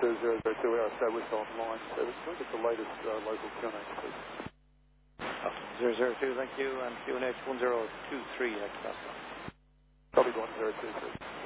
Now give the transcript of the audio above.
002, we are established online service. Can we get the latest local QNH, please? 002, thank you, and QNH 1023 X. Copy 102, please.